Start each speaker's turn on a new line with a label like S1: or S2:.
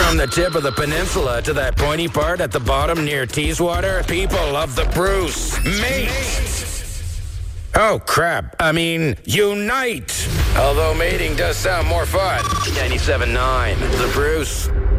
S1: From the tip of the peninsula to that pointy part at the bottom near Teeswater, people of the Bruce, mate! Oh, crap. I mean, unite! Although mating does sound more fun. 97.9, the Bruce.